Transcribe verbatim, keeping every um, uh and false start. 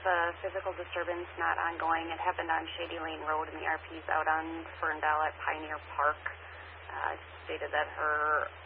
a physical disturbance not ongoing. It happened on Shady Lane Road, and the R P's out on Ferndale at Pioneer Park. Uh, stated that her